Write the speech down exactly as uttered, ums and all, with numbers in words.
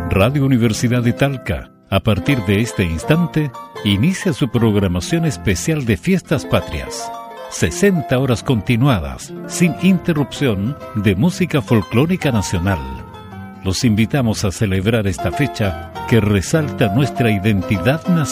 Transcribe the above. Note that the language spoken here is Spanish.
Radio Universidad de Talca, a partir de este instante, inicia su programación especial de Fiestas Patrias. sesenta horas continuadas, sin interrupción, de música folclórica nacional. Los invitamos a celebrar esta fecha que resalta nuestra identidad nacional.